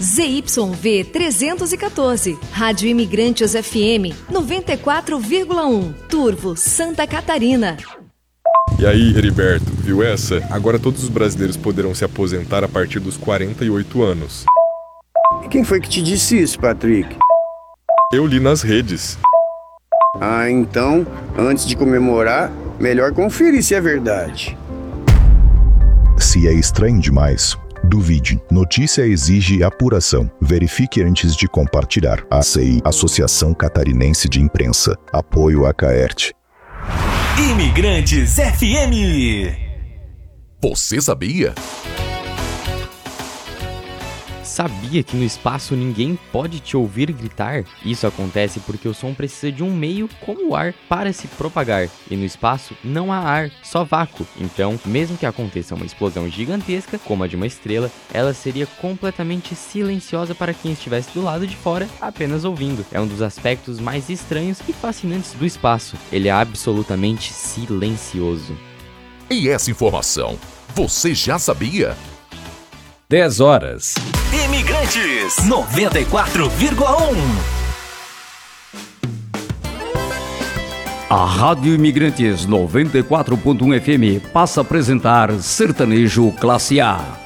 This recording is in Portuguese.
ZYV 314, Rádio Imigrantes FM 94,1, Turvo, Santa Catarina. E aí, Heriberto, viu essa? Agora todos os brasileiros poderão se aposentar a partir dos 48 anos. E quem foi que te disse isso, Patrick? Eu li nas redes. Ah, então, antes de comemorar, melhor conferir se é verdade. Se é estranho demais, duvide. Notícia exige apuração. Verifique antes de compartilhar. ACI, Associação Catarinense de Imprensa. Apoio a CAERT. Imigrantes FM. Você sabia? Sabia que no espaço ninguém pode te ouvir gritar? Isso acontece porque o som precisa de um meio como o ar para se propagar. E no espaço não há ar, só vácuo. Então, mesmo que aconteça uma explosão gigantesca, como a de uma estrela, ela seria completamente silenciosa para quem estivesse do lado de fora, apenas ouvindo. É um dos aspectos mais estranhos e fascinantes do espaço. Ele é absolutamente silencioso. E essa informação, você já sabia? 10 horas. Imigrantes 94,1. A Rádio Imigrantes 94.1 FM passa a apresentar Sertanejo Classe A.